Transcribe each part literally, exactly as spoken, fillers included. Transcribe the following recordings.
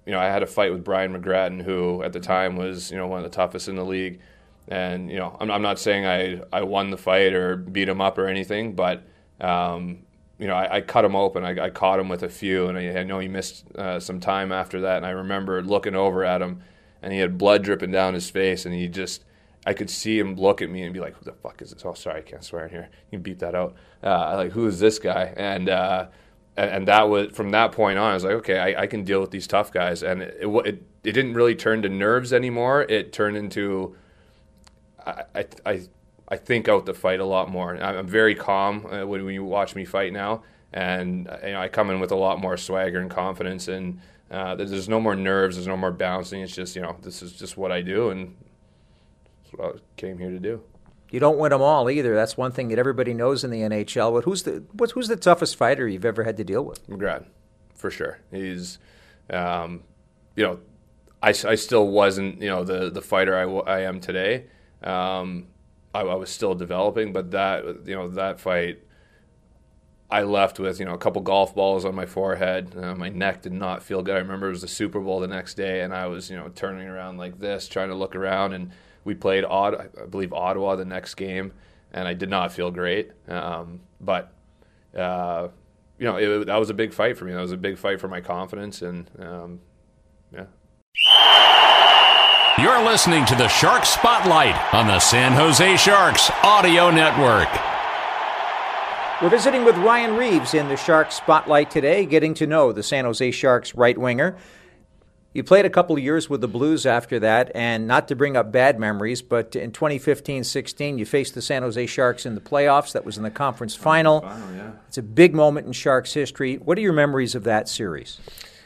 you know, I had a fight with Brian McGrattan, who at the time was, you know, one of the toughest in the league. And, you know, I'm, I'm not saying I, I won the fight or beat him up or anything, but, um, you know, I, I cut him open. I, I caught him with a few, and I, I know he missed uh, some time after that. And I remember looking over at him, and he had blood dripping down his face, and he just, I could see him look at me and be like, who the fuck is this? Oh, sorry, I can't swear in here. You can beep that out. Uh, like, who is this guy? And, uh, and and that was, from that point on, I was like, okay, I, I can deal with these tough guys. And it, it, it didn't really turn to nerves anymore. It turned into, I, I, I think out the fight a lot more. I'm very calm uh, when, when you watch me fight now, and you know, I come in with a lot more swagger and confidence, and uh, there's, there's no more nerves, there's no more bouncing. It's just, you know, this is just what I do, and that's what I came here to do. You don't win them all either. That's one thing that everybody knows in the N H L. But who's the what's who's the toughest fighter you've ever had to deal with? McGrattan, for sure. He's, um, you know, I, I still wasn't, you know, the the fighter I, I am today. Um, I, I was still developing, but that, you know, that fight, I left with, you know, a couple golf balls on my forehead. Uh, my neck did not feel good. I remember it was the Super Bowl the next day, and I was, you know, turning around like this, trying to look around, and we played, Ottawa, I believe, Ottawa the next game, and I did not feel great. Um, but, uh, you know, it, that was a big fight for me. That was a big fight for my confidence, and, um, yeah. You're listening to the Shark Spotlight on the San Jose Sharks Audio Network. We're visiting with Ryan Reaves in the Shark Spotlight today, getting to know the San Jose Sharks right winger. You played a couple of years with the Blues after that, and not to bring up bad memories, but in twenty fifteen sixteen, you faced the San Jose Sharks in the playoffs. That was in the conference final. Final, yeah. It's a big moment in Sharks history. What are your memories of that series?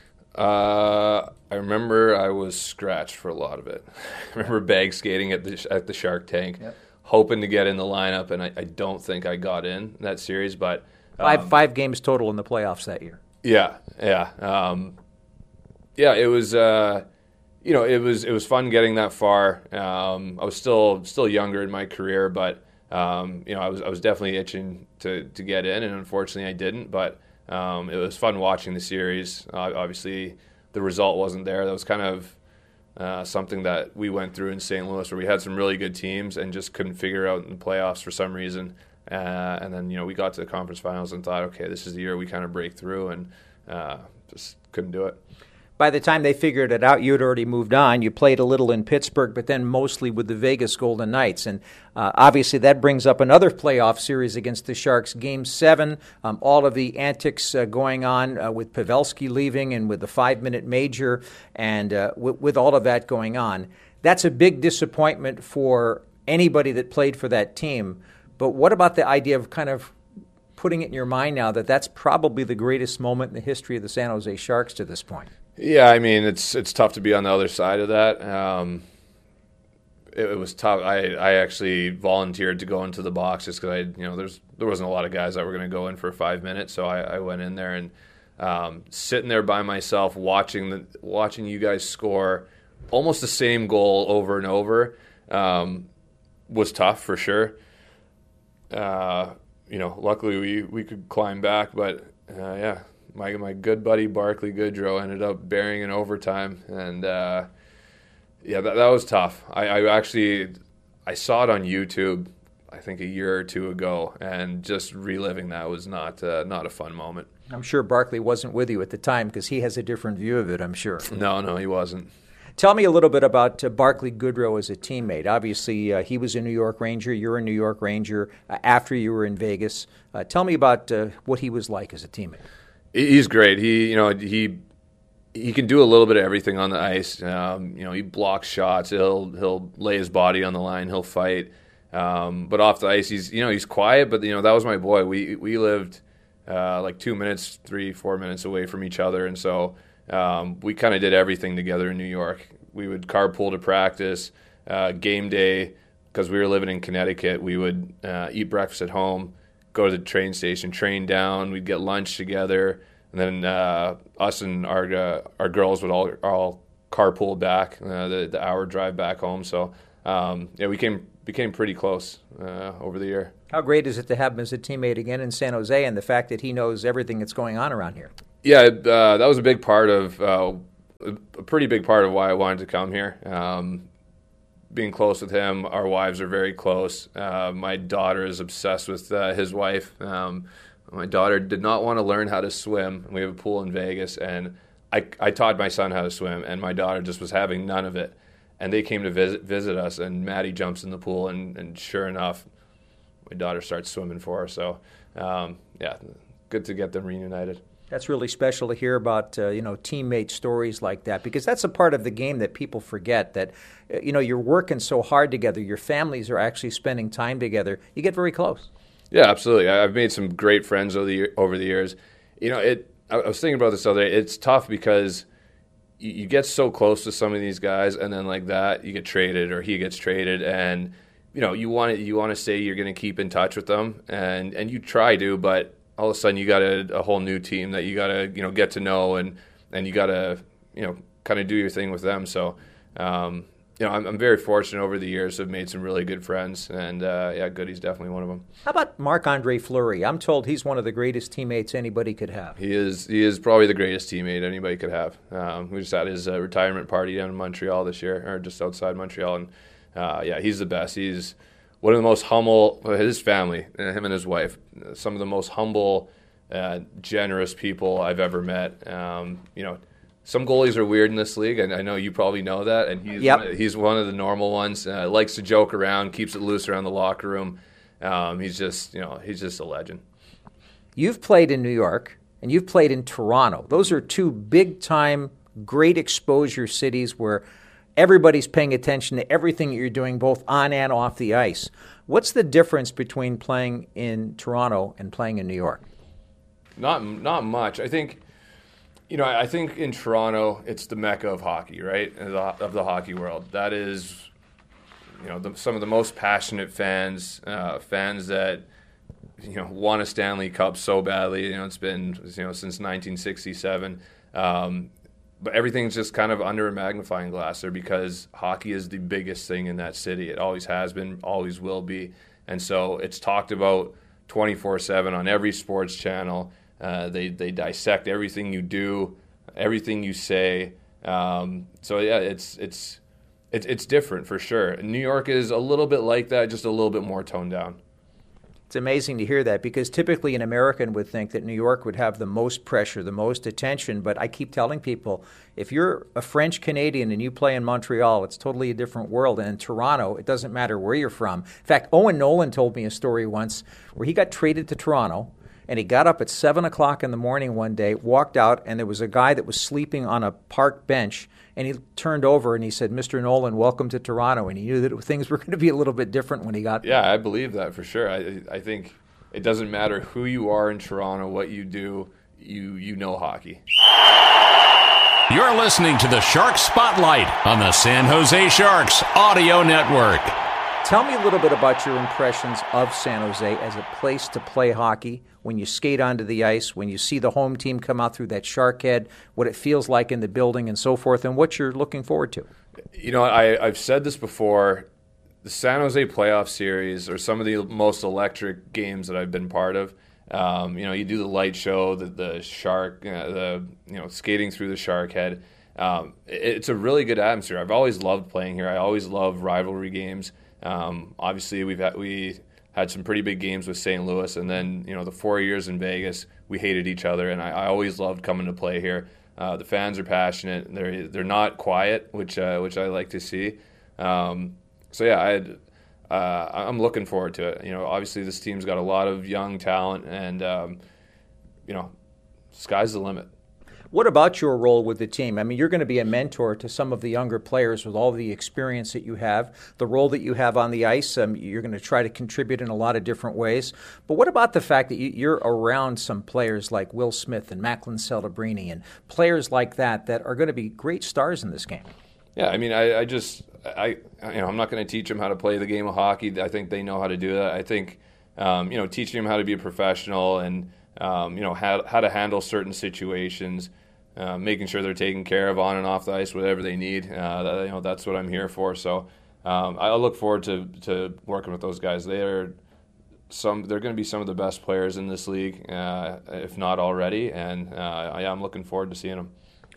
Uh, I remember I was scratched for a lot of it. I remember bag skating at the at the Shark Tank, yep. hoping to get in the lineup, and I, I don't think I got in that series. But um, five five games total in the playoffs that year. Yeah, yeah. Um, Yeah, it was, uh, you know, it was it was fun getting that far. Um, I was still still younger in my career, but um, you know, I was I was definitely itching to, to get in, and unfortunately, I didn't. But um, it was fun watching the series. Uh, obviously, the result wasn't there. That was kind of uh, something that we went through in Saint Louis, where we had some really good teams and just couldn't figure out in the playoffs for some reason. Uh, and then, you know, we got to the conference finals and thought, okay, this is the year we kind of break through, and uh, just couldn't do it. By the time they figured it out, you had already moved on. You played a little in Pittsburgh, but then mostly with the Vegas Golden Knights. And uh, obviously that brings up another playoff series against the Sharks, Game seven. Um, all of the antics uh, going on uh, with Pavelski leaving and with the five-minute major and uh, w- with all of that going on. That's a big disappointment for anybody that played for that team. But what about the idea of kind of putting it in your mind now that that's probably the greatest moment in the history of the San Jose Sharks to this point? Yeah, I mean, it's it's tough to be on the other side of that. Um, it, it was tough. I, I actually volunteered to go into the box just because I, you know, there's there wasn't a lot of guys that were going to go in for five minutes, so I, I went in there and um, sitting there by myself, watching the watching you guys score almost the same goal over and over um, was tough for sure. Uh, you know, luckily we we could climb back, but uh, yeah. My my good buddy Barclay Goodrow ended up bearing in overtime, and uh, yeah, that that was tough. I, I actually I saw it on YouTube, I think a year or two ago, and just reliving that was not uh, not a fun moment. I'm sure Barclay wasn't with you at the time because he has a different view of it, I'm sure. No, no, he wasn't. Tell me a little bit about uh, Barclay Goodrow as a teammate. Obviously, uh, he was a New York Ranger. You're a New York Ranger uh, after you were in Vegas. Uh, tell me about uh, what he was like as a teammate. He's great. He, you know, he he can do a little bit of everything on the ice. Um, you know, he blocks shots. He'll he'll lay his body on the line. He'll fight. Um, but off the ice, he's you know he's quiet. But you know that was my boy. We we lived uh, like two minutes, three, four minutes away from each other, and so um, we kind of did everything together in New York. We would carpool to practice, uh, game day, because we were living in Connecticut. We would uh, eat breakfast at home, go to the train station, train down. We'd get lunch together, and then uh, us and our uh, our girls would all all carpool back uh, the the hour drive back home. So um, yeah, we came became pretty close uh, over the year. How great is it to have him as a teammate again in San Jose, and the fact that he knows everything that's going on around here? Yeah, uh, that was a big part of uh, a pretty big part of why I wanted to come here. Um, being close with him, our wives are very close. Uh, my daughter is obsessed with uh, his wife. Um, my daughter did not want to learn how to swim. We have a pool in Vegas, and I, I taught my son how to swim, and my daughter just was having none of it. And they came to visit visit us, and Maddie jumps in the pool, and, and sure enough, my daughter starts swimming for her. So, um, yeah, good to get them reunited. That's really special to hear about, uh, you know, teammate stories like that, because that's a part of the game that people forget, that, uh, you know, you're working so hard together, your families are actually spending time together. You get very close. Yeah, absolutely. I've made some great friends over the, over the years. You know, it. I was thinking about this the other day. It's tough because you, you get so close to some of these guys, and then like that, you get traded or he gets traded, and, you know, you want to, you want to say you're going to keep in touch with them, and, and you try to, but all of a sudden you got a, a whole new team that you got to, you know, get to know, and, and you got to, you know, kind of do your thing with them. So, um, you know, I'm, I'm very fortunate over the years to have made some really good friends, and uh, yeah, Goody's definitely one of them. How about Marc-Andre Fleury? I'm told he's one of the greatest teammates anybody could have. He is. He is probably the greatest teammate anybody could have. Um, we just had his uh, retirement party down in Montreal this year, or just outside Montreal, and uh, yeah, he's the best. He's one of the most humble, his family, him and his wife, some of the most humble, uh, generous people I've ever met. Um, you know, some goalies are weird in this league, and I know you probably know that, and he's, yep. one, he's one of the normal ones. Uh, likes to joke around, keeps it loose around the locker room. Um, he's just, you know, he's just a legend. You've played in New York, and you've played in Toronto. Those are two big-time, great exposure cities where everybody's paying attention to everything that you're doing, both on and off the ice. What's the difference between playing in Toronto and playing in New York? Not not much. I think, you know, I think in Toronto, it's the mecca of hockey, right? Of the hockey world. That is, you know, the, some of the most passionate fans, uh, fans that, you know, won a Stanley Cup so badly. You know, it's been, you know, since nineteen sixty-seven. Um, But everything's just kind of under a magnifying glass there because hockey is the biggest thing in that city. It always has been, always will be. And so it's talked about twenty-four seven on every sports channel. Uh, they they dissect everything you do, everything you say. Um, so yeah, it's it's it's it's different for sure. New York is a little bit like that, just a little bit more toned down. It's amazing to hear that because typically an American would think that New York would have the most pressure, the most attention. But I keep telling people, if you're a French Canadian and you play in Montreal, it's totally a different world. And in Toronto, it doesn't matter where you're from. In fact, Owen Nolan told me a story once where he got traded to Toronto, and he got up at seven o'clock in the morning one day, walked out, and there was a guy that was sleeping on a park bench. And he turned over and he said, "Mister Nolan, welcome to Toronto." And he knew that things were going to be a little bit different when he got there. Yeah, I believe that for sure. I I think it doesn't matter who you are in Toronto, what you do, you you know hockey. You're listening to the Shark Spotlight on the San Jose Sharks Audio Network. Tell me a little bit about your impressions of San Jose as a place to play hockey, when you skate onto the ice, when you see the home team come out through that shark head, what it feels like in the building and so forth, and what you're looking forward to. You know, I, I've said this before, the San Jose playoff series are some of the most electric games that I've been part of. Um, you know, you do the light show, the, the shark, uh, the you know, skating through the shark head. Um, it, it's a really good atmosphere. I've always loved playing here. I always love rivalry games. Um, obviously, we've had, we had some pretty big games with Saint Louis, and then you know the four years in Vegas, we hated each other, and I, I always loved coming to play here. Uh, the fans are passionate; they're they're not quiet, which uh, which I like to see. Um, so yeah, I'd, uh, I'm looking forward to it. You know, obviously this team's got a lot of young talent, and um, you know, sky's the limit. What about your role with the team? I mean, you're going to be a mentor to some of the younger players with all the experience that you have, the role that you have on the ice. Um, you're going to try to contribute in a lot of different ways. But what about the fact that you're around some players like Will Smith and Macklin Celebrini and players like that that are going to be great stars in this game? Yeah, I mean, I, I just, I, you know, I'm not going to teach them how to play the game of hockey. I think they know how to do that. I think, um, you know, teaching them how to be a professional and, um, you know, how how to handle certain situations. Uh, making sure they're taken care of on and off the ice, whatever they need. Uh, that, you know, that's what I'm here for. So um, I look forward to, to working with those guys. They are some. They're going to be some of the best players in this league, uh, if not already. And uh, yeah, I'm looking forward to seeing them.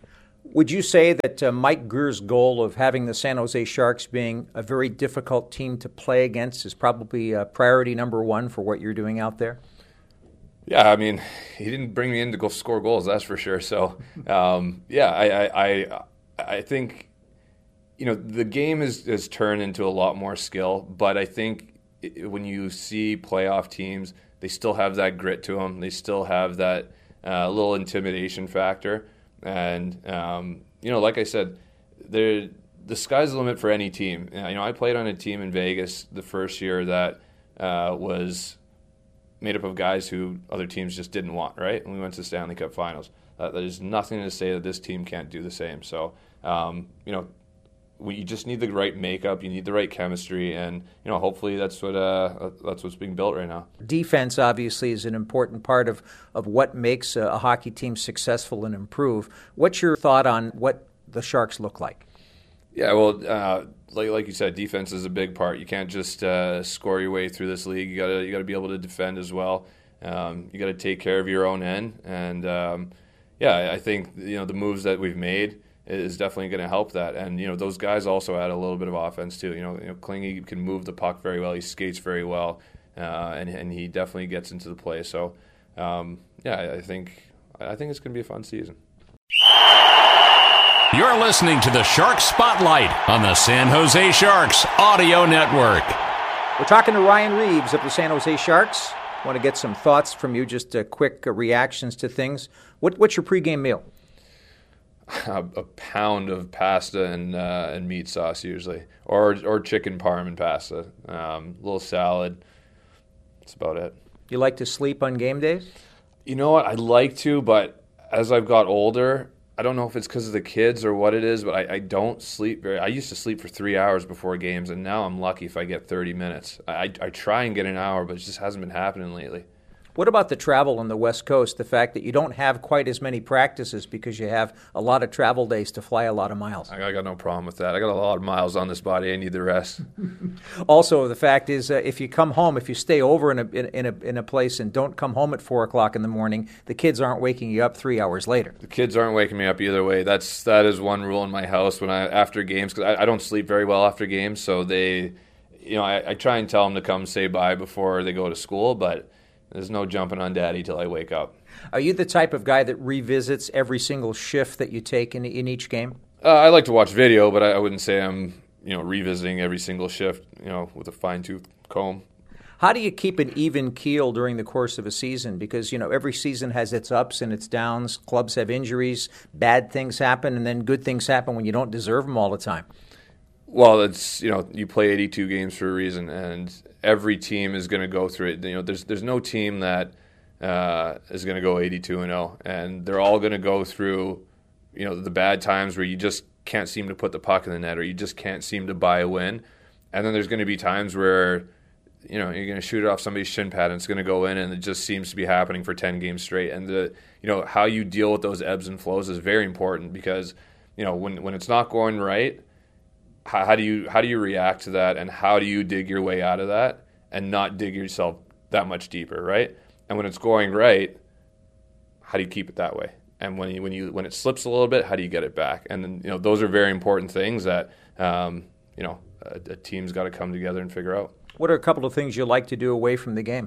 Would you say that uh, Mike Grier's goal of having the San Jose Sharks being a very difficult team to play against is probably uh, priority number one for what you're doing out there? Yeah, I mean, he didn't bring me in to go score goals, that's for sure. So, um, yeah, I, I, I, I think, you know, the game is, has turned into a lot more skill, but I think it, when you see playoff teams, they still have that grit to them. They still have that uh, little intimidation factor. And, um, you know, like I said, the sky's the limit for any team. You know, I played on a team in Vegas the first year that uh, was made up of guys who other teams just didn't want, right? And we went to the Stanley Cup Finals. Uh, there's nothing to say that this team can't do the same. So, um, you know, we, you just need the right makeup, you need the right chemistry, and you know, hopefully that's what uh, that's what's being built right now. Defense obviously is an important part of, of what makes a, a hockey team successful and improve. What's your thought on what the Sharks look like? Yeah, well, uh, like like you said, defense is a big part. You can't just uh, score your way through this league. You gotta you gotta be able to defend as well. Um, you gotta take care of your own end, and um, yeah, I think you know the moves that we've made is definitely going to help that. And, you know, those guys also add a little bit of offense, too. You know, you know Klingy can move the puck very well. He skates very well, uh, and, and he definitely gets into the play. So, um, yeah, I think I think it's going to be a fun season. You're listening to the Shark Spotlight on the San Jose Sharks Audio Network. We're talking to Ryan Reaves of the San Jose Sharks. I want to get some thoughts from you, just uh, quick uh, reactions to things. What, what's your pregame meal? A, a pound of pasta and uh, and meat sauce usually, or or chicken parm and pasta. Um, a little salad. That's about it. You like to sleep on game days? You know what? I'd like to, but as I've got older, I don't know if it's because of the kids or what it is, but I, I don't sleep very. I used to sleep for three hours before games, and now I'm lucky if I get thirty minutes. I, I try and get an hour, but it just hasn't been happening lately. What about the travel on the West Coast, the fact that you don't have quite as many practices because you have a lot of travel days to fly a lot of miles? I got no problem with that. I got a lot of miles on this body. I need the rest. Also, the fact is, uh, if you come home, if you stay over in a, in, a, in a place and don't come home at four o'clock in the morning, the kids aren't waking you up three hours later. The kids aren't waking me up either way. That's that is one rule in my house when I after games, because I, I don't sleep very well after games, so they, you know, I, I try and tell them to come say bye before they go to school, but there's no jumping on daddy till I wake up. Are you the type of guy that revisits every single shift that you take in, in each game? Uh, I like to watch video, but I, I wouldn't say I'm, you know, revisiting every single shift, you know, with a fine-tooth comb. How do you keep an even keel during the course of a season? Because, you know, every season has its ups and its downs. Clubs have injuries, bad things happen, and then good things happen when you don't deserve them all the time. Well, it's, you know, you play eighty-two games for a reason, and every team is going to go through it. You know, there's there's no team that uh, is going to go eighty-two and oh, and they're all going to go through, you know, the bad times where you just can't seem to put the puck in the net or you just can't seem to buy a win. And then there's going to be times where, you know, you're going to shoot it off somebody's shin pad and it's going to go in, and it just seems to be happening for ten games straight. And the, you know, how you deal with those ebbs and flows is very important because, you know, when when it's not going right, How, how do you how do you react to that, and how do you dig your way out of that and not dig yourself that much deeper, right? And when it's going right, how do you keep it that way? And when you, when you when it slips a little bit, how do you get it back? And then, you know, those are very important things that um, you know a, a team's got to come together and figure out. What are a couple of things you like to do away from the game?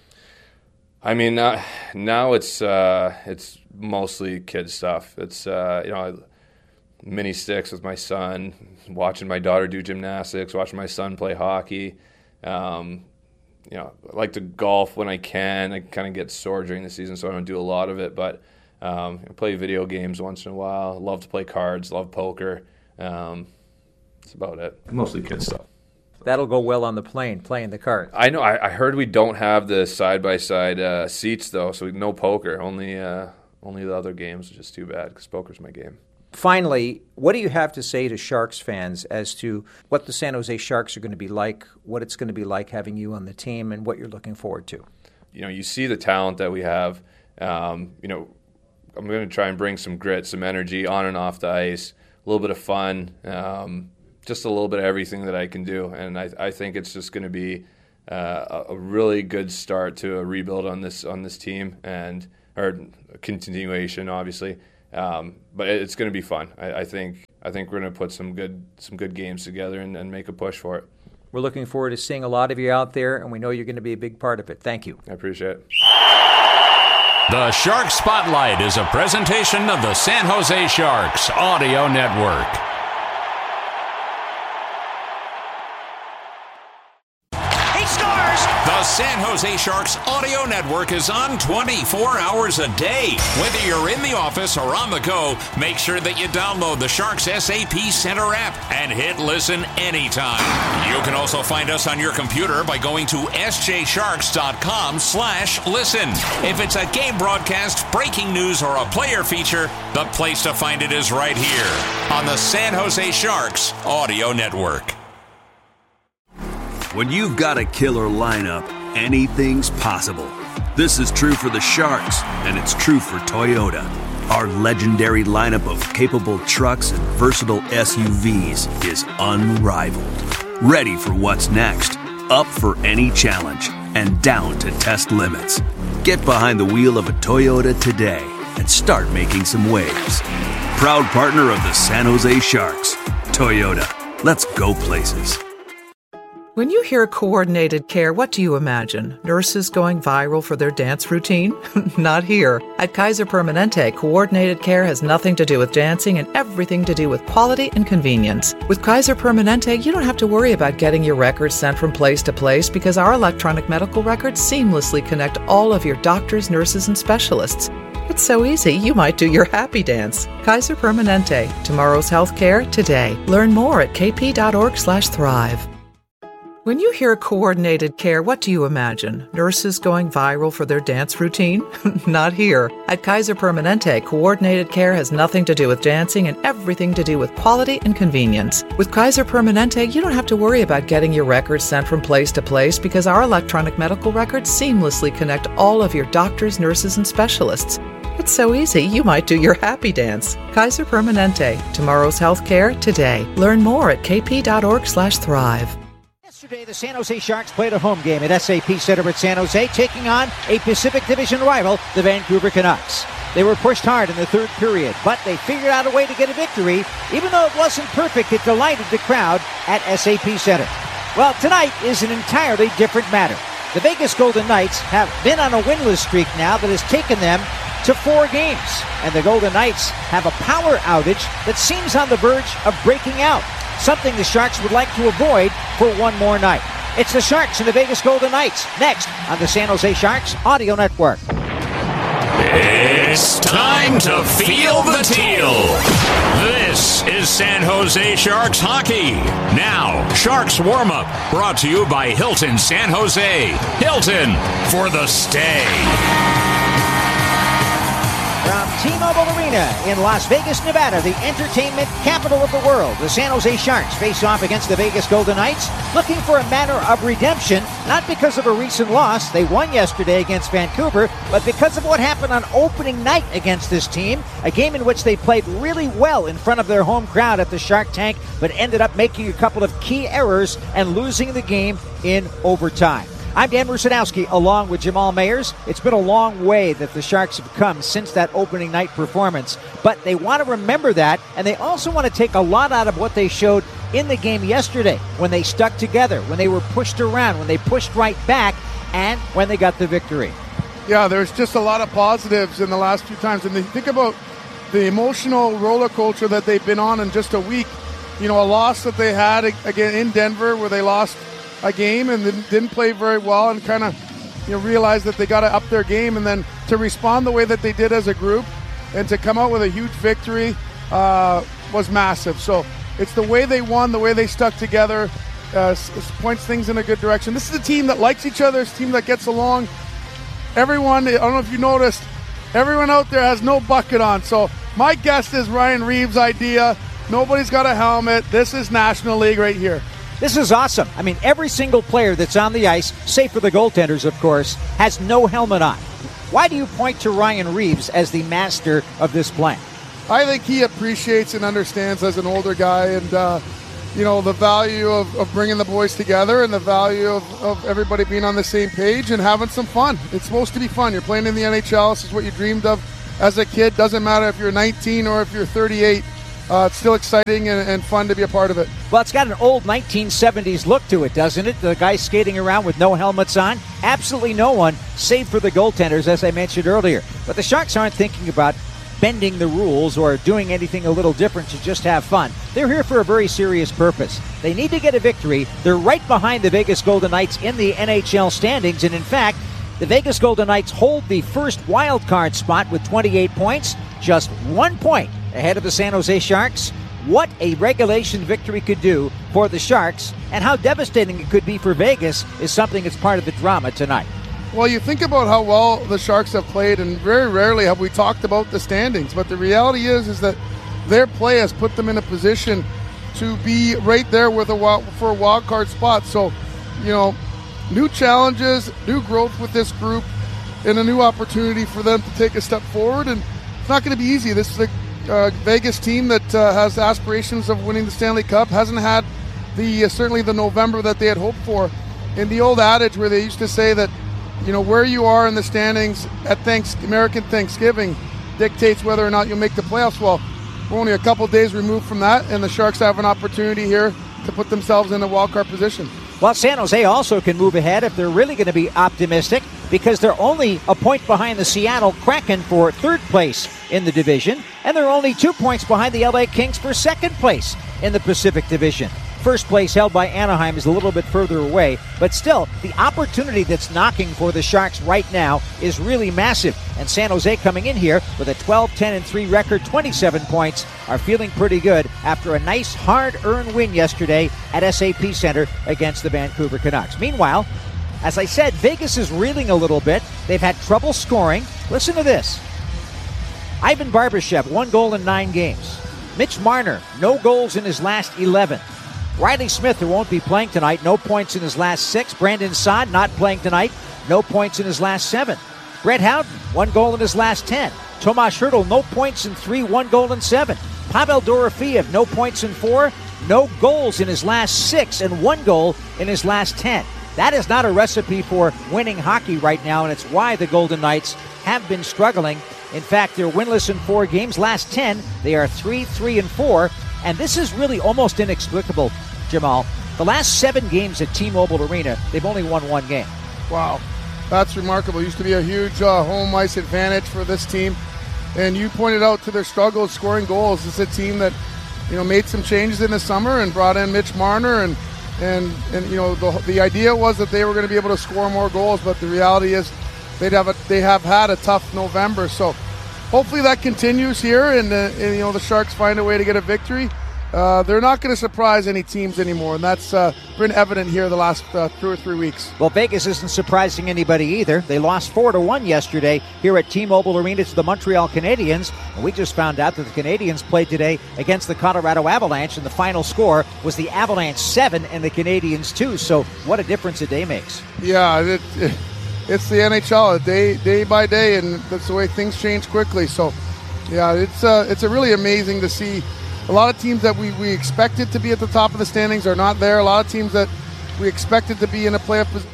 I mean, uh, now it's uh, it's mostly kid stuff. It's uh, you know. I, mini sticks with my son, watching my daughter do gymnastics, watching my son play hockey. Um, you know, I like to golf when I can. I kind of get sore during the season, so I don't do a lot of it. But um, I play video games once in a while. Love to play cards. Love poker. Um, that's about it. Mostly kid stuff. That'll go well on the plane, playing the cards. I know. I, I heard we don't have the side-by-side uh, seats, though, so no poker. Only, uh, only the other games, which is too bad because poker's my game. Finally, what do you have to say to Sharks fans as to what the San Jose Sharks are going to be like, what it's going to be like having you on the team, and what you're looking forward to? You know, you see the talent that we have. Um, you know, I'm going to try and bring some grit, some energy on and off the ice, a little bit of fun, um, just a little bit of everything that I can do. And I, I think it's just going to be uh, a really good start to a rebuild on this on this team, and or a continuation, obviously. um, but it's going to be fun. I, I think I think we're going to put some good some good games together and, and make a push for it. We're looking forward to seeing a lot of you out there, and we know you're going to be a big part of it. Thank you. I appreciate it. The Shark Spotlight is a presentation of the San Jose Sharks Audio Network. He scores! The San Jose Sharks Audio Network is on twenty-four hours a day. Whether you're in the office or on the go, make sure that you download the Sharks S A P Center app and hit listen anytime. You can also find us on your computer by going to s j sharks dot com slash listen. If it's a game broadcast, breaking news, or a player feature, the place to find it is right here on the San Jose Sharks Audio Network. When you've got a killer lineup, anything's possible. This is true for the Sharks, and it's true for Toyota. Our legendary lineup of capable trucks and versatile S U Vs is unrivaled. Ready for what's next, up for any challenge, and down to test limits. Get behind the wheel of a Toyota today and start making some waves. Proud partner of the San Jose Sharks, Toyota. Let's go places. When you hear coordinated care, what do you imagine? Nurses going viral for their dance routine? Not here. At Kaiser Permanente, coordinated care has nothing to do with dancing and everything to do with quality and convenience. With Kaiser Permanente, you don't have to worry about getting your records sent from place to place because our electronic medical records seamlessly connect all of your doctors, nurses, and specialists. It's so easy, you might do your happy dance. Kaiser Permanente. Tomorrow's healthcare today. Learn more at k p dot org slash thrive. When you hear coordinated care, what do you imagine? Nurses going viral for their dance routine? Not here. At Kaiser Permanente, coordinated care has nothing to do with dancing and everything to do with quality and convenience. With Kaiser Permanente, you don't have to worry about getting your records sent from place to place because our electronic medical records seamlessly connect all of your doctors, nurses, and specialists. It's so easy, you might do your happy dance. Kaiser Permanente. Tomorrow's healthcare today. Learn more at k p dot org slash thrive. Yesterday, the San Jose Sharks played a home game at S A P Center at San Jose, taking on a Pacific Division rival, the Vancouver Canucks. They were pushed hard in the third period, but they figured out a way to get a victory. Even though it wasn't perfect, it delighted the crowd at S A P Center. Well, tonight is an entirely different matter. The Vegas Golden Knights have been on a winless streak now that has taken them to four games. And the Golden Knights have a power outage that seems on the verge of breaking out. Something the Sharks would like to avoid for one more night. It's the Sharks and the Vegas Golden Knights next on the San Jose Sharks Audio Network. It's time to feel the teal. This is San Jose Sharks hockey. Now, Sharks warm-up brought to you by Hilton San Jose. Hilton for the stay. From T-Mobile Arena in Las Vegas, Nevada, the entertainment capital of the world, the San Jose Sharks face off against the Vegas Golden Knights, looking for a manner of redemption, not because of a recent loss. They won yesterday against Vancouver, but because of what happened on opening night against this team, a game in which they played really well in front of their home crowd at the Shark Tank, but ended up making a couple of key errors and losing the game in overtime. I'm Dan Rusanowski, along with Jamal Mayers. It's been a long way that the Sharks have come since that opening night performance, but they want to remember that, and they also want to take a lot out of what they showed in the game yesterday when they stuck together, when they were pushed around, when they pushed right back, and when they got the victory. Yeah, there's just a lot of positives in the last few times, and they think about the emotional roller coaster that they've been on in just a week. You know, a loss that they had again in Denver where they lost a game and then didn't play very well and kind of, you know, realized that they got to up their game, and then to respond the way that they did as a group and to come out with a huge victory uh, was massive. So it's the way they won, the way they stuck together, uh, points things in a good direction. This is a team that likes each other, it's a team that gets along. Everyone, I don't know if you noticed, everyone out there has no bucket on. So my guess is Ryan Reeves' idea. Nobody's got a helmet. This is National League right here. This is awesome. I mean, every single player that's on the ice, save for the goaltenders, of course, has no helmet on. Why do you point to Ryan Reeves as the master of this plan? I think he appreciates and understands as an older guy and, uh, you know, the value of, of bringing the boys together and the value of, of everybody being on the same page and having some fun. It's supposed to be fun. You're playing in the N H L. This is what you dreamed of as a kid. Doesn't matter if you're nineteen or if you're thirty-eight. Uh, it's still exciting and, and fun to be a part of it. Well, it's got an old nineteen seventies look to it, doesn't it? The guys skating around with no helmets on. Absolutely no one, save for the goaltenders, as I mentioned earlier. But the Sharks aren't thinking about bending the rules or doing anything a little different to just have fun. They're here for a very serious purpose. They need to get a victory. They're right behind the Vegas Golden Knights in the N H L standings. And in fact, the Vegas Golden Knights hold the first wild card spot with twenty-eight points, just one point ahead of the San Jose Sharks. What a regulation victory could do for the Sharks and how devastating it could be for Vegas is something that's part of the drama tonight. Well, you think about how well the Sharks have played, and very rarely have we talked about the standings. But the reality is, is that their play has put them in a position to be right there with a wild, for a wild card spot. So, you know, new challenges, new growth with this group, and a new opportunity for them to take a step forward. And it's not going to be easy. This is a uh, Vegas team that uh, has aspirations of winning the Stanley Cup. Hasn't had the uh, certainly the November that they had hoped for. In the old adage where they used to say that, you know, where you are in the standings at thanks- American Thanksgiving dictates whether or not you'll make the playoffs. Well, we're only a couple days removed from that, and the Sharks have an opportunity here to put themselves in a wildcard position. Well, San Jose also can move ahead if they're really going to be optimistic, because they're only a point behind the Seattle Kraken for third place in the division, and they're only two points behind the L A Kings for second place in the Pacific Division. First place held by Anaheim is a little bit further away, but still, the opportunity that's knocking for the Sharks right now is really massive. And San Jose coming in here with a twelve ten and three record, twenty-seven points, are feeling pretty good after a nice hard-earned win yesterday at S A P Center against the Vancouver Canucks. Meanwhile, as I said, Vegas is reeling a little bit. They've had trouble scoring. Listen to this. Ivan Barbashev, one goal in nine games. Mitch Marner, no goals in his last eleven. Riley Smith, who won't be playing tonight, no points in his last six. Brandon Saad, not playing tonight, no points in his last seven. Brett Howden, one goal in his last ten. Tomas Hertl, no points in three, one goal in seven. Pavel Dorofeev, no points in four, no goals in his last six, and one goal in his last ten. That is not a recipe for winning hockey right now, and it's why the Golden Knights have been struggling. In fact, they're winless in four games. Last ten, they are three, three, and four. And this is really almost inexplicable, Jamal. The last seven games at T-Mobile Arena, they've only won one game. Wow, that's remarkable. Used to be a huge uh, home ice advantage for this team. And you pointed out to their struggles scoring goals. It's a team that, you know, made some changes in the summer and brought in Mitch Marner. And, and, and you know, the, the idea was that they were going to be able to score more goals. But the reality is they'd have a, they have had a tough November. So hopefully that continues here, and, uh, and you know, the Sharks find a way to get a victory. Uh, they're not going to surprise any teams anymore, and that's uh, been evident here the last uh, two or three weeks. Well, Vegas isn't surprising anybody either. They lost four to one yesterday here at T-Mobile Arena to the Montreal Canadiens, and we just found out that the Canadiens played today against the Colorado Avalanche, and the final score was the Avalanche seven and the Canadiens two. So what a difference a day makes. Yeah, it, it, it's the N H L, day day by day, and that's the way things change quickly. So, yeah, it's uh, it's a really amazing to see. A lot of teams that we, we expected to be at the top of the standings are not there. A lot of teams that we expected to be in a playoff position,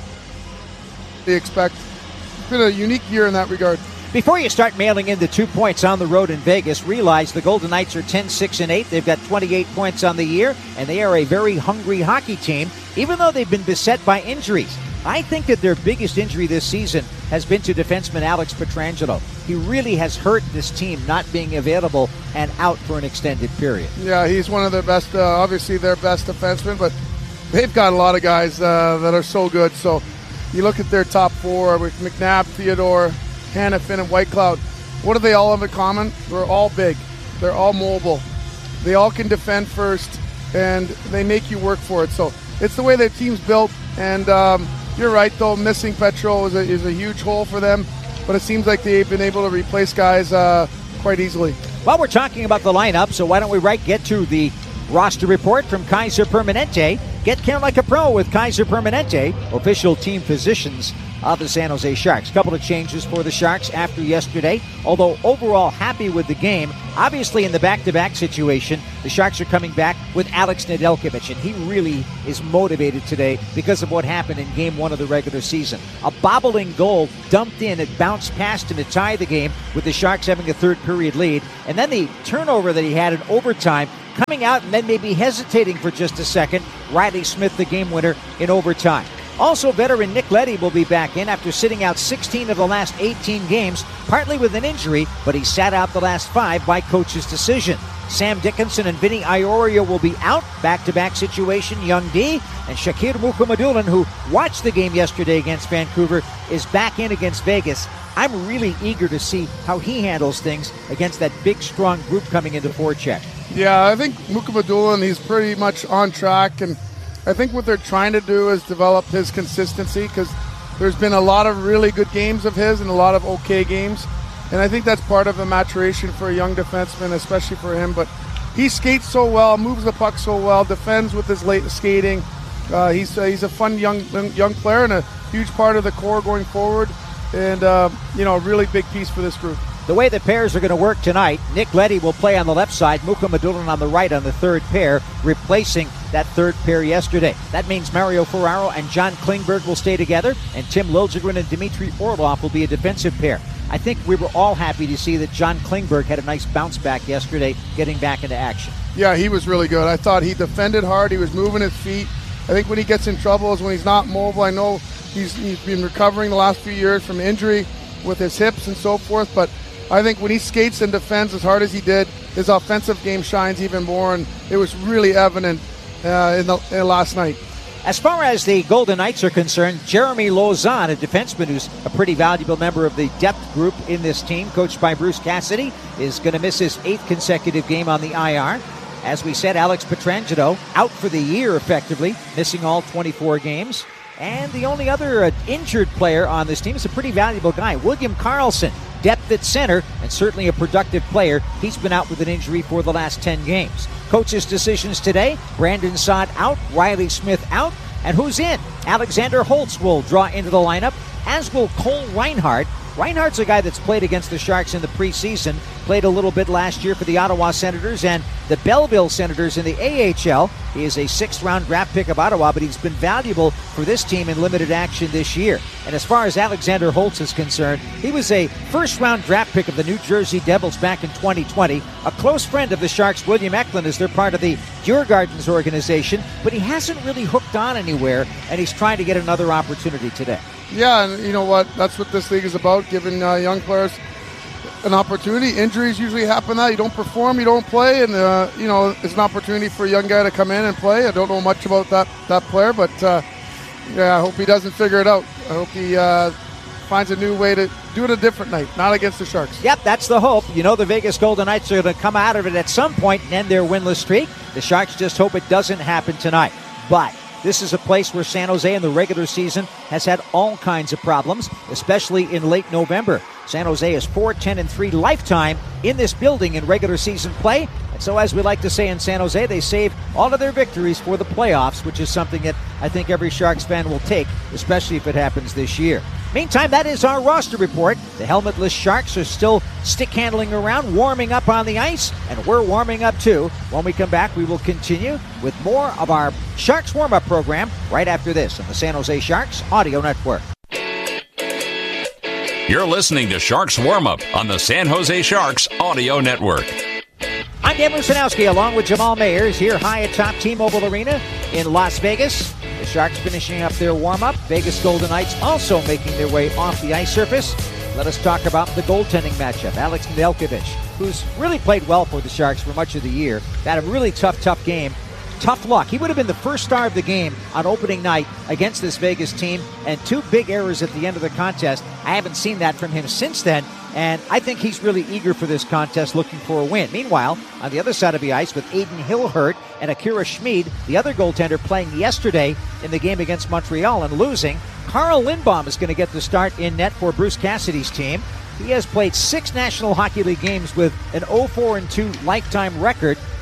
they expect. It's been a unique year in that regard. Before you start mailing in the two points on the road in Vegas, realize the Golden Knights are ten six and eight. They've got twenty-eight points on the year, and they are a very hungry hockey team, even though they've been beset by injuries. I think that their biggest injury this season has been to defenseman Alex Pietrangelo. He really has hurt this team not being available and out for an extended period. Yeah, he's one of their best, uh, obviously their best defensemen, but they've got a lot of guys uh, that are so good. So you look at their top four with McNabb, Theodore, Hanifin, and Whitecloud. What do they all have in common? They're all big. They're all mobile. They all can defend first, and they make you work for it. So it's the way their team's built, and um, you're right, though. Missing Petro is a, is a huge hole for them, but it seems like they've been able to replace guys uh, quite easily. Well, we're talking about the lineup, so why don't we right get to the roster report from Kaiser Permanente. Get care like a pro with Kaiser Permanente, official team physicians of the San Jose Sharks. A couple of changes for the Sharks after yesterday, although overall happy with the game. Obviously, in the back-to-back situation, the Sharks are coming back with Alex Nedeljkovic, and he really is motivated today because of what happened in game one of the regular season. A bobbling goal dumped in, it bounced past him to tie the game with the Sharks having a third period lead, and then the turnover that he had in overtime, coming out and then maybe hesitating for just a second. Riley Smith, the game winner in overtime. Also, veteran Nick Leddy will be back in after sitting out sixteen of the last eighteen games, partly with an injury, but he sat out the last five by coach's decision. Sam Dickinson and Vinny Iorio will be out, back-to-back situation. Young D and Shakir Mukhamadullin, who watched the game yesterday against Vancouver, is back in against Vegas. I'm really eager to see how he handles things against that big, strong group coming into forecheck. Yeah, I think Mukhamadullin, he's pretty much on track, and I think what they're trying to do is develop his consistency, because there's been a lot of really good games of his and a lot of okay games, and I think that's part of the maturation for a young defenseman, especially for him. But he skates so well, moves the puck so well, defends with his late skating. Uh, he's uh, he's a fun young young player and a huge part of the core going forward, and uh, you know, a really big piece for this group. The way the pairs are going to work tonight, Nick Leddy will play on the left side, Mukhamadullin on the right on the third pair, replacing that third pair yesterday. That means Mario Ferraro and John Klingberg will stay together, and Tim Liljegren and Dmitry Orlov will be a defensive pair. I think we were all happy to see that John Klingberg had a nice bounce back yesterday, getting back into action. Yeah, he was really good. I thought he defended hard. He was moving his feet. I think when he gets in trouble is when he's not mobile. I know he's, he's been recovering the last few years from injury with his hips and so forth, but I think when he skates and defends as hard as he did, his offensive game shines even more, and it was really evident uh, in, the, in last night. As far as the Golden Knights are concerned, Jeremy Lauzon, a defenseman who's a pretty valuable member of the depth group in this team, coached by Bruce Cassidy, is going to miss his eighth consecutive game on the I R. As we said, Alex Pietrangelo out for the year effectively, missing all twenty-four games. And the only other uh, injured player on this team is a pretty valuable guy, William Karlsson. Depth at center, and certainly a productive player. He's been out with an injury for the last ten games. Coach's decisions today, Brandon Saad out, Riley Smith out, and who's in? Alexander Holtz will draw into the lineup, as will Cole Reinhardt. Reinhardt's a guy that's played against the Sharks in the preseason, played a little bit last year for the Ottawa Senators and the Belleville Senators in the A H L. He is a sixth-round draft pick of Ottawa, but he's been valuable for this team in limited action this year. And as far as Alexander Holtz is concerned, he was a first-round draft pick of the New Jersey Devils back in twenty twenty. A close friend of the Sharks, William Eklund, is they're part of the Djurgårdens organization, but he hasn't really hooked on anywhere, and he's trying to get another opportunity today. Yeah, and you know what? That's what this league is about, giving uh, young players an opportunity. Injuries usually happen that you don't perform, you don't play, and uh, you know, it's an opportunity for a young guy to come in and play. I don't know much about that that player, but uh, yeah, I hope he doesn't figure it out. I hope he uh, finds a new way to do it a different night, not against the Sharks. Yep, that's the hope. You know, the Vegas Golden Knights are going to come out of it at some point and end their winless streak. The Sharks just hope it doesn't happen tonight. But this is a place where San Jose in the regular season has had all kinds of problems, especially in late November. San Jose is four ten and three lifetime in this building in regular season play. And so, as we like to say in San Jose, they save all of their victories for the playoffs, which is something that I think every Sharks fan will take, especially if it happens this year. Meantime, that is our roster report. The helmetless Sharks are still stick-handling around, warming up on the ice, and we're warming up too. When we come back, we will continue with more of our Sharks warm-up program right after this on the San Jose Sharks Audio Network. You're listening to Sharks Warm-Up on the San Jose Sharks Audio Network. I'm Dan Rusanowski along with Jamal Mayers here high atop T-Mobile Arena in Las Vegas. The Sharks finishing up their warm-up. Vegas Golden Knights also making their way off the ice surface. Let us talk about the goaltending matchup. Alex Nedeljkovic, who's really played well for the Sharks for much of the year, had a really tough, tough game. Tough luck. He would have been the first star of the game on opening night against this Vegas team, and two big errors at the end of the contest. I haven't seen that from him since then, and I think he's really eager for this contest, looking for a win. Meanwhile, on the other side of the ice with Aiden Hill hurt and Akira Schmid, the other goaltender, playing yesterday in the game against Montreal and losing, Carl Lindbaum is going to get the start in net for Bruce Cassidy's team. He has played six National Hockey League games with an oh four and two lifetime record.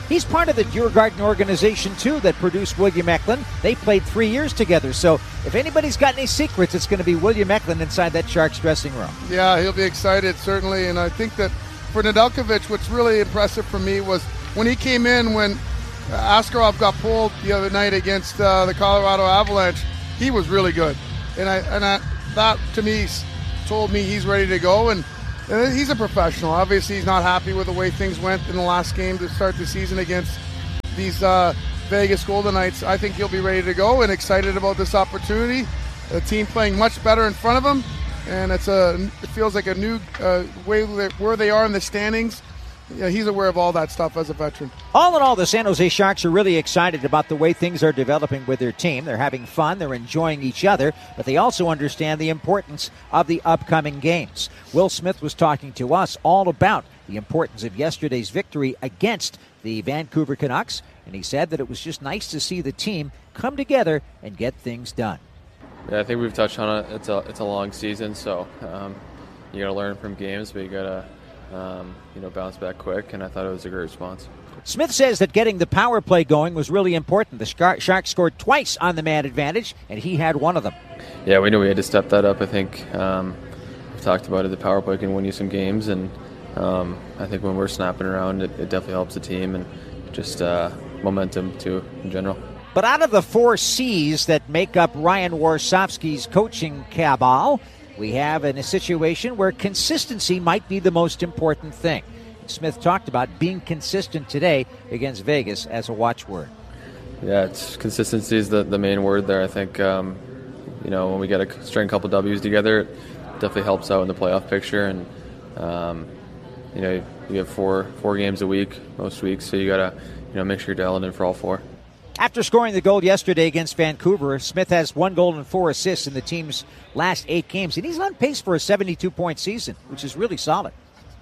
He's part of the Djurgården organization, too, that produced William Eklund. They played three years together. So if anybody's got any secrets, it's going to be William Eklund inside that Sharks dressing room. Yeah, he'll be excited, certainly. And I think that for Nedeljkovic, what's really impressive for me was when he came in, when Askarov got pulled the other night against uh, the Colorado Avalanche, he was really good. And I and I, that, to me, told me he's ready to go. And And he's a professional. Obviously, he's not happy with the way things went in the last game to start the season against these uh, Vegas Golden Knights. I think he'll be ready to go and excited about this opportunity. A team playing much better in front of him, and it's a it feels like a new uh, way where they are in the standings. Yeah, he's aware of all that stuff as a veteran. All in all, the San Jose Sharks are really excited about the way things are developing with their team. They're having fun, they're enjoying each other, but they also understand the importance of the upcoming games. Will Smith was talking to us all about the importance of yesterday's victory against the Vancouver Canucks, and he said that it was just nice to see the team come together and get things done. Yeah, I think we've touched on it. It's a it's a long season, so um, you got to learn from games, but you got to Um, you know, bounce back quick, and I thought it was a great response. Smith says that getting the power play going was really important. The Sharks scored twice on the man advantage, and he had one of them. Yeah, we knew we had to step that up. I think um, we've talked about it. The power play can win you some games, and um, I think when we're snapping around, it, it definitely helps the team and just uh, momentum, too, in general. But out of the four C's that make up Ryan Warsofsky's coaching cabal, we have in a situation where consistency might be the most important thing. Smith talked about being consistent today against Vegas as a watchword. Yeah, it's consistency is the, the main word there. I think, um, you know, when we get a string couple W's together, it definitely helps out in the playoff picture. And, um, you know, you have four four games a week, most weeks, so you got to, you know, make sure you're dialing in for all four. After scoring the goal yesterday against Vancouver, Smith has one goal and four assists in the team's last eight games, and he's on pace for a seventy-two point season, which is really solid.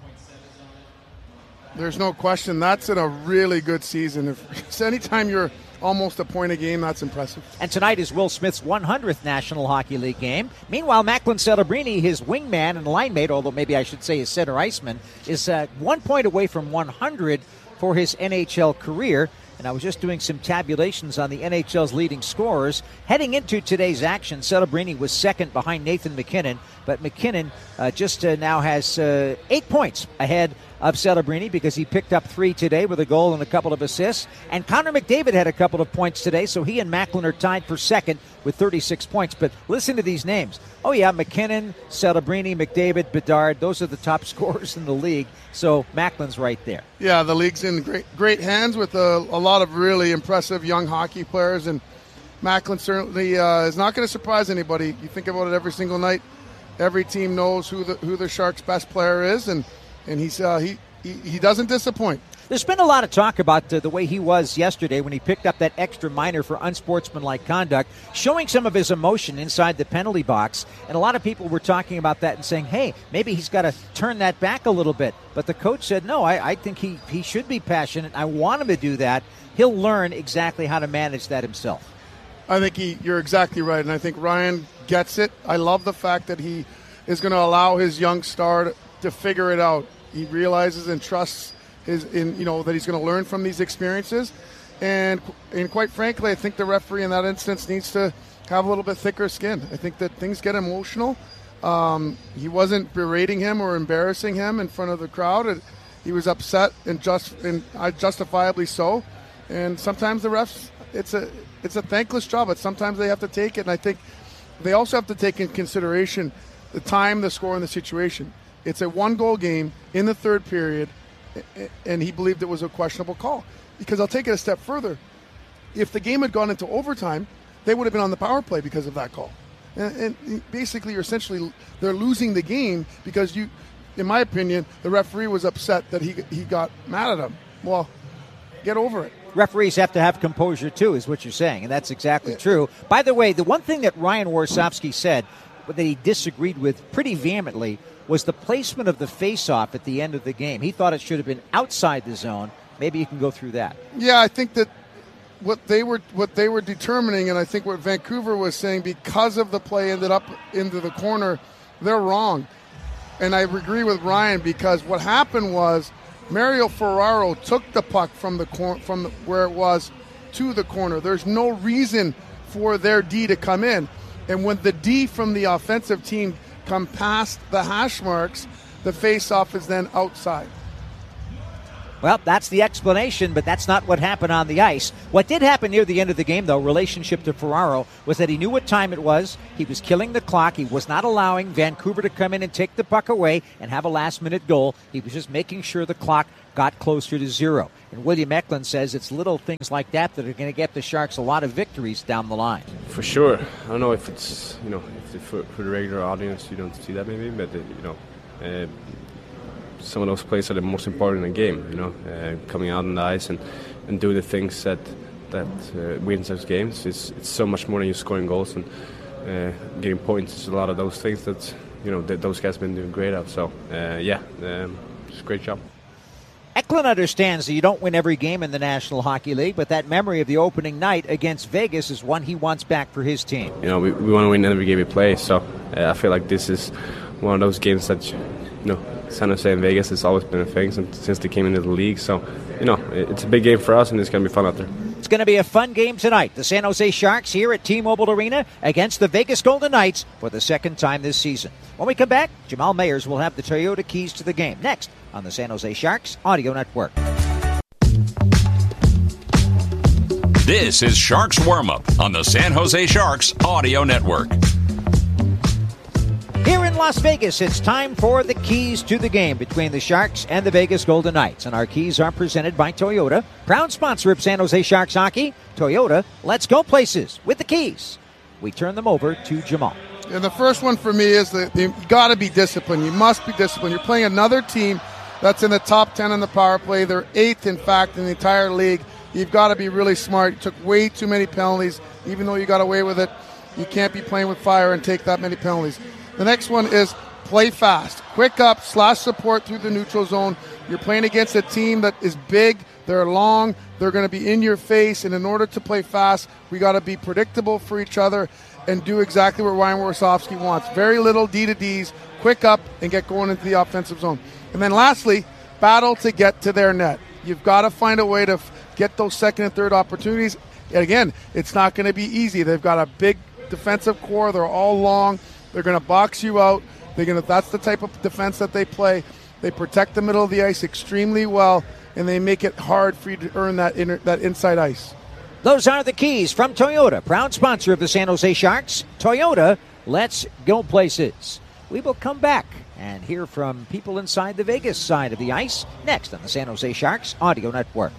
There's no question. That's in a really good season. If anytime you're almost a point a game, that's impressive. And tonight is Will Smith's one hundredth National Hockey League game. Meanwhile, Macklin Celebrini, his wingman and line mate, although maybe I should say his center iceman, is uh, one point away from one hundred for his N H L career. And I was just doing some tabulations on the N H L's leading scorers. Heading into today's action, Celebrini was second behind Nathan MacKinnon, but MacKinnon uh, just uh, now has uh, eight points ahead of Celebrini because he picked up three today with a goal and a couple of assists. And Connor McDavid had a couple of points today, so he and Macklin are tied for second with thirty-six points. But listen to these names. Oh, yeah, MacKinnon, Celebrini, McDavid, Bedard, those are the top scorers in the league. So Macklin's right there. Yeah, the league's in great great hands with a, a lot of really impressive young hockey players, and Macklin certainly uh, is not going to surprise anybody. You think about it every single night. Every team knows who the who the Sharks' best player is, and and he's uh, he, he he doesn't disappoint. There's been a lot of talk about uh, the way he was yesterday when he picked up that extra minor for unsportsmanlike conduct, showing some of his emotion inside the penalty box. And a lot of people were talking about that and saying, hey, maybe he's got to turn that back a little bit. But the coach said, no, I, I think he, he should be passionate. I want him to do that. He'll learn exactly how to manage that himself. I think he, you're exactly right, and I think Ryan gets it. I love the fact that he is going to allow his young star to, to figure it out. He realizes and trusts his, in you know that he's going to learn from these experiences, and and quite frankly, I think the referee in that instance needs to have a little bit thicker skin. I think that things get emotional. Um, he wasn't berating him or embarrassing him in front of the crowd. It, he was upset and just and uh, justifiably so. And sometimes the refs, it's a it's a thankless job, but sometimes they have to take it. And I think they also have to take in consideration the time, the score, and the situation. It's a one-goal game in the third period, and he believed it was a questionable call. Because I'll take it a step further. If the game had gone into overtime, they would have been on the power play because of that call. And, and basically, you're essentially, they're losing the game because you, in my opinion, the referee was upset that he he got mad at him. Well, get over it. Referees have to have composure, too, is what you're saying, and that's exactly true. By the way, the one thing that Ryan Warsofsky said that he disagreed with pretty vehemently was the placement of the face-off at the end of the game. He thought it should have been outside the zone. Maybe you can go through that. Yeah, I think that what they were what they were determining, and I think what Vancouver was saying, because of the play ended up into the corner, they're wrong. And I agree with Ryan, because what happened was Mario Ferraro took the puck from the cor- from the, where it was to the corner. There's no reason for their D to come in. And when the D from the offensive team come past the hash marks, the face-off is then outside. Well, that's the explanation, but that's not what happened on the ice. What did happen near the end of the game, though, relationship to Ferraro, was that he knew what time it was. He was killing the clock. He was not allowing Vancouver to come in and take the puck away and have a last-minute goal. He was just making sure the clock got closer to zero. And William Eklund says it's little things like that that are going to get the Sharks a lot of victories down the line. For sure. I don't know if it's, you know, if the, for, for the regular audience you don't see that maybe, but, uh, you know, uh, some of those plays are the most important in the game, you know, uh, coming out on the ice and, and do the things that that uh, wins those games. It's, it's so much more than just scoring goals and uh, getting points. It's a lot of those things that, you know, that those guys have been doing great at. So, uh, yeah, um, it's a great job. Eklund understands that you don't win every game in the National Hockey League, but that memory of the opening night against Vegas is one he wants back for his team. You know, we, we want to win every game we play, so uh, I feel like this is one of those games that, you know, San Jose and Vegas has always been a thing since they came into the league. So, you know, it's a big game for us, and it's going to be fun out there. It's going to be a fun game tonight. The San Jose Sharks here at T-Mobile Arena against the Vegas Golden Knights for the second time this season. When we come back, Jamal Mayers will have the Toyota keys to the game. Next on the San Jose Sharks Audio Network. This is Sharks Warm-Up on the San Jose Sharks Audio Network. Here in Las Vegas, it's time for the keys to the game between the Sharks and the Vegas Golden Knights. And our keys are presented by Toyota, proud sponsor of San Jose Sharks hockey. Toyota, let's go places with the keys. We turn them over to Jamal. And the first one for me is that you got to be disciplined. You must be disciplined. You're playing another team that's in the top ten in the power play. They're eighth, in fact, in the entire league. You've got to be really smart. You took way too many penalties. Even though you got away with it, you can't be playing with fire and take that many penalties. The next one is play fast. Quick up, slash support through the neutral zone. You're playing against a team that is big, they're long, they're going to be in your face, and in order to play fast, we got to be predictable for each other and do exactly what Ryan Warsofsky wants. Very little D to Ds, quick up, and get going into the offensive zone. And then lastly, battle to get to their net. You've got to find a way to f- get those second and third opportunities. And again, it's not going to be easy. They've got a big defensive core. They're all long. They're going to box you out. They're going to. That's the type of defense that they play. They protect the middle of the ice extremely well, and they make it hard for you to earn that inner, that inside ice. Those are the keys from Toyota, proud sponsor of the San Jose Sharks. Toyota, let's go places. We will come back and hear from people inside the Vegas side of the ice next on the San Jose Sharks Audio Network.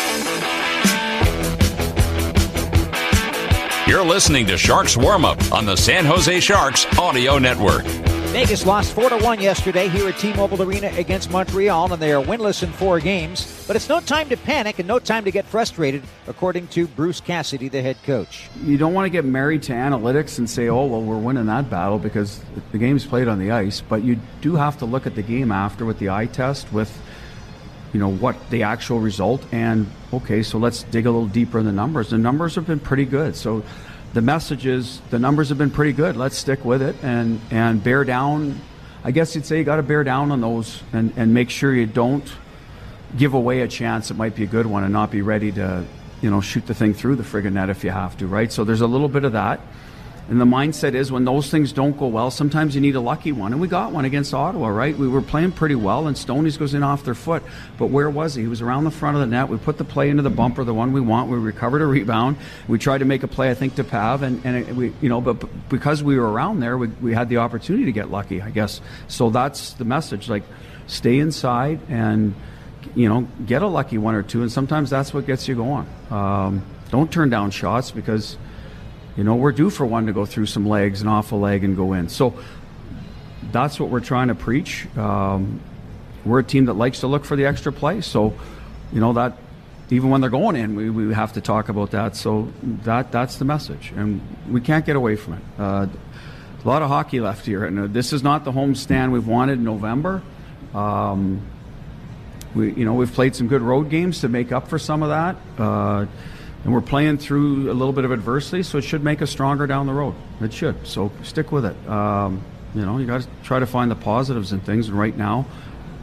You're listening to Sharks Warm-Up on the San Jose Sharks Audio Network. Vegas lost four to one yesterday here at T-Mobile Arena against Montreal, and they are winless in four games. But it's no time to panic and no time to get frustrated, according to Bruce Cassidy, the head coach. You don't want to get married to analytics and say, oh, well, we're winning that battle because the game's played on the ice. But you do have to look at the game after with the eye test, with, you know, what the actual result. And, okay, so let's dig a little deeper in the numbers. The numbers have been pretty good. So the message is the numbers have been pretty good. Let's stick with it and, and bear down. I guess you'd say you got to bear down on those and, and make sure you don't give away a chance that might be a good one and not be ready to, you know, shoot the thing through the friggin' net if you have to, right? So there's a little bit of that. And the mindset is when those things don't go well, sometimes you need a lucky one. And we got one against Ottawa, right? We were playing pretty well, and Stoney's goes in off their foot. But where was he? He was around the front of the net. We put the play into the bumper, the one we want. We recovered a rebound. We tried to make a play, I think, to Pav. And, and it, we, you know, but because we were around there, we, we had the opportunity to get lucky, I guess. So that's the message. Like, stay inside and, you know, get a lucky one or two. And sometimes that's what gets you going. Um, don't turn down shots because, you know, we're due for one to go through some legs and off a leg and go in. So that's what we're trying to preach. Um, we're a team that likes to look for the extra play. So, you know, that even when they're going in, we, we have to talk about that. So that that's the message. And we can't get away from it. Uh, a lot of hockey left here. And uh, this is not the home stand we've wanted in November. Um, we, you know, we've played some good road games to make up for some of that. Uh, And we're playing through a little bit of adversity, so it should make us stronger down the road. It should. So stick with it. Um, you know, you got to try to find the positives in things. And right now,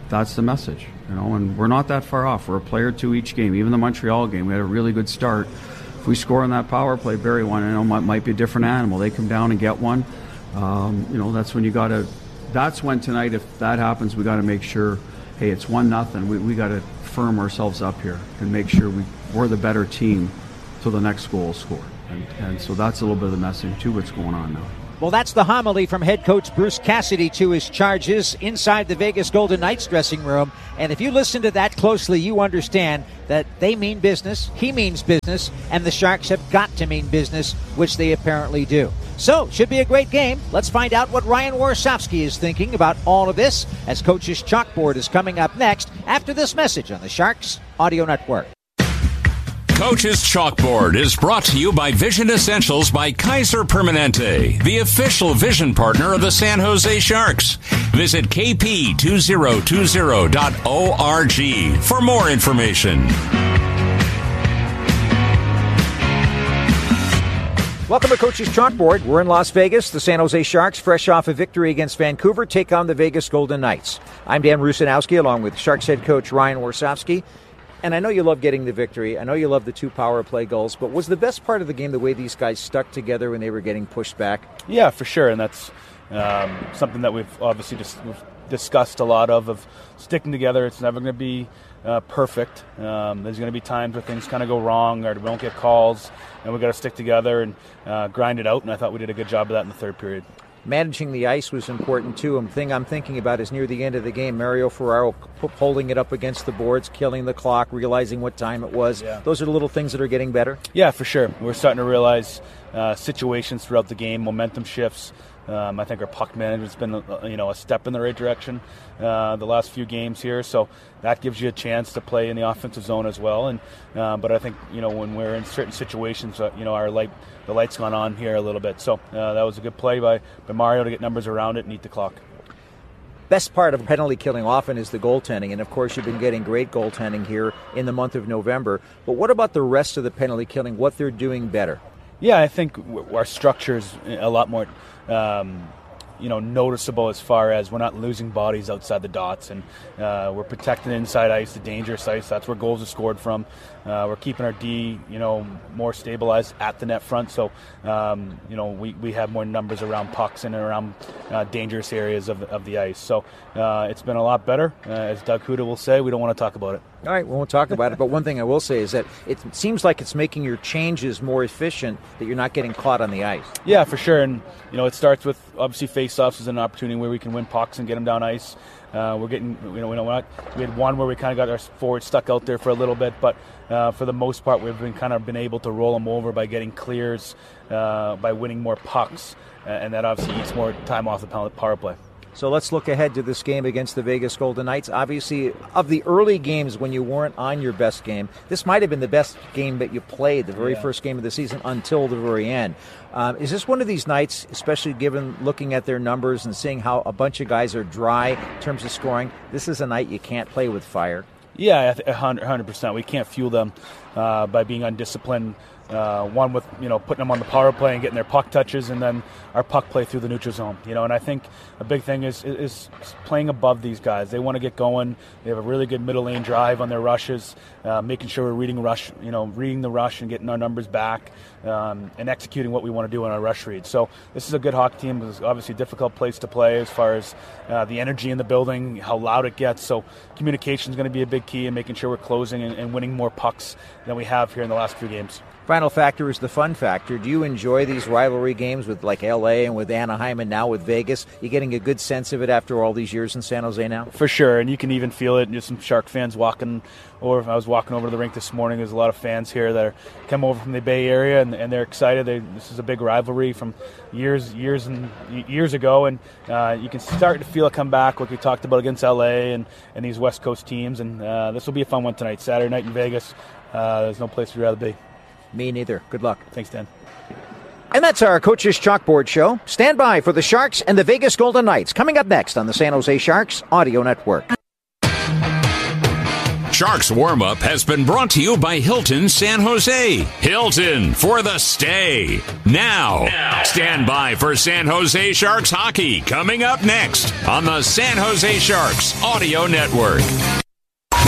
that's the message, you know. And we're not that far off. We're a play or two each game. Even the Montreal game, we had a really good start. If we score on that power play, bury one, I know might, might be a different animal. They come down and get one. Um, you know, that's when you got to. That's when tonight, if that happens, we got to make sure. Hey, it's one nothing. We we got to firm ourselves up here and make sure we we're the better team till the next goal is scored. And, and so that's a little bit of the message too. What's going on now? Well, that's the homily from head coach Bruce Cassidy to his charges inside the Vegas Golden Knights dressing room. And if you listen to that closely, you understand that they mean business, he means business, and the Sharks have got to mean business, which they apparently do. So, should be a great game. Let's find out what Ryan Warsofsky is thinking about all of this as Coach's Chalkboard is coming up next after this message on the Sharks Audio Network. Coach's Chalkboard is brought to you by Vision Essentials by Kaiser Permanente, the official vision partner of the San Jose Sharks. Visit k p two thousand twenty dot org for more information. Welcome to Coach's Chalkboard. We're in Las Vegas. The San Jose Sharks, fresh off a victory against Vancouver, take on the Vegas Golden Knights. I'm Dan Rusanowski, along with Sharks head coach Ryan Warsofsky. And I know you love getting the victory. I know you love the two power play goals. But was the best part of the game the way these guys stuck together when they were getting pushed back? Yeah, for sure. And that's um, something that we've obviously just we've discussed a lot of, of sticking together. It's never going to be uh, perfect. Um, there's going to be times where things kind of go wrong or we don't get calls. And we've got to stick together and uh, grind it out. And I thought we did a good job of that in the third period. Managing the ice was important, too. The thing I'm thinking about is near the end of the game, Mario Ferraro holding it up against the boards, killing the clock, realizing what time it was. Yeah. Those are the little things that are getting better? Yeah, for sure. We're starting to realize uh, situations throughout the game, momentum shifts. Um, I think our puck management's been, uh, you know, a step in the right direction uh, the last few games here. So that gives you a chance to play in the offensive zone as well. And uh, but I think, you know, when we're in certain situations, uh, you know, our light the light's gone on here a little bit. So uh, that was a good play by, by Mario to get numbers around it and eat the clock. Best part of penalty killing often is the goaltending, and of course you've been getting great goaltending here in the month of November. But what about the rest of the penalty killing, what they're doing better? Yeah, I think w- our structure is a lot more, um, you know, noticeable as far as we're not losing bodies outside the dots, and uh, we're protecting inside ice, the dangerous ice. That's where goals are scored from. Uh, we're keeping our D, you know, more stabilized at the net front. So, um, you know, we, we have more numbers around pucks and around uh, dangerous areas of, of the ice. So uh, it's been a lot better. Uh, as Doug Huda will say, we don't want to talk about it. All right, we won't talk about it. But one thing I will say is that it seems like it's making your changes more efficient, that you're not getting caught on the ice. Yeah, for sure. And, you know, it starts with, obviously, face-offs is an opportunity where we can win pucks and get them down ice. Uh, we're getting, you know, we're not, we had one where we kind of got our forward stuck out there for a little bit, but uh, for the most part, we've been kind of been able to roll them over by getting clears, uh, by winning more pucks, and that obviously eats more time off the power play. So let's look ahead to this game against the Vegas Golden Knights. Obviously, of the early games when you weren't on your best game, this might have been the best game that you played, the very yeah. first game of the season until the very end. Um, is this one of these nights, especially given looking at their numbers and seeing how a bunch of guys are dry in terms of scoring, this is a night you can't play with fire? Yeah, one hundred percent. We can't fuel them uh, by being undisciplined. Uh, one with, you know, putting them on the power play and getting their puck touches, and then our puck play through the neutral zone. You know, and I think a big thing is is playing above these guys. They want to get going. They have a really good middle lane drive on their rushes, uh, making sure we're reading rush, you know, reading the rush and getting our numbers back, um, and executing what we want to do on our rush read. So this is a good hockey team. It's obviously a difficult place to play as far as uh, the energy in the building, how loud it gets. So communication is going to be a big key in making sure we're closing and, and winning more pucks than we have here in the last few games. Final factor is the fun factor. Do you enjoy these rivalry games with like L A and with Anaheim and now with Vegas? You getting a good sense of it after all these years in San Jose now? For sure, and you can even feel it. Just some Shark fans walking over. I was walking over to the rink this morning. There's a lot of fans here that are come over from the Bay Area, and, and they're excited. They, this is a big rivalry from years, years and years ago, and uh, you can start to feel it come back, like we talked about against L A and, and these West Coast teams. And uh, this will be a fun one tonight, Saturday night in Vegas. Uh, there's no place we'd rather be. Me neither. Good luck. Thanks, Dan. And that's our Coach's Chalkboard show. Stand by for the Sharks and the Vegas Golden Knights coming up next on the San Jose Sharks Audio Network. Sharks warm-up has been brought to you by Hilton San Jose. Hilton for the stay. Now, now, stand by for San Jose Sharks hockey coming up next on the San Jose Sharks Audio Network.